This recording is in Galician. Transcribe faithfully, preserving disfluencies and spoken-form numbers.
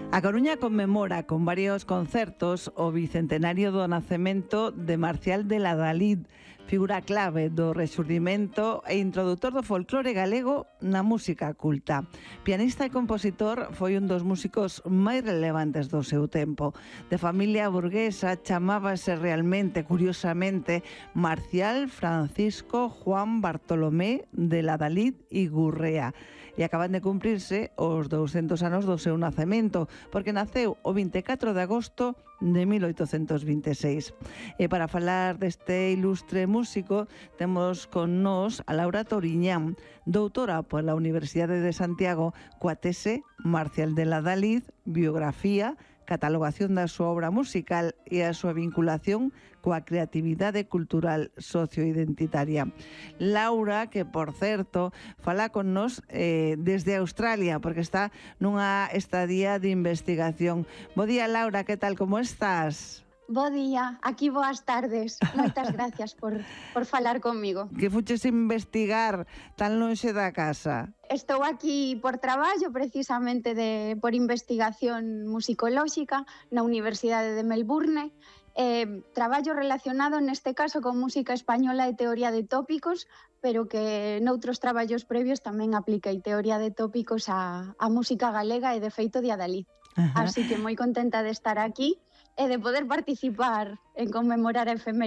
A Coruña conmemora con varios concertos o bicentenario do nacemento de Marcial de Ladalid, figura clave do rexurdimento e introdutor do folclore galego na música culta. Pianista e compositor, foi un dos músicos máis relevantes do seu tempo. De familia burguesa, chamábase realmente, curiosamente, Marcial Francisco Juan Bartolomé de Ladalid e Gurrea. E acaban de cumprirse os douscentos anos do seu nacemento, porque naceu o vinte e catro de agosto de mil oitocentos vinte e seis. E para falar deste ilustre músico, temos con nós a Laura Toriñán, doutora pola Universidade de Santiago, coa tese Marcial de Ladalid, biografía, catalogación da súa obra musical e a súa vinculación coa creatividade cultural socioidentitaria. Laura, que por certo, fala con nos eh, desde Australia, porque está nunha estadía de investigación. Bo día, Laura, que tal, como estás? Bo día, aquí boas tardes. Moitas gracias por, por falar comigo. Que fuches investigar tan lonxe da casa? Estou aquí por traballo, precisamente de, por investigación musicolóxica na Universidade de Melbourne. Eh, traballo relacionado neste caso con música española e teoría de tópicos, pero que noutros traballos previos tamén apliquei teoría de tópicos a, a música galega e de feito de Adalid. Así que moi contenta de estar aquí e de poder participar en conmemorar a efeméride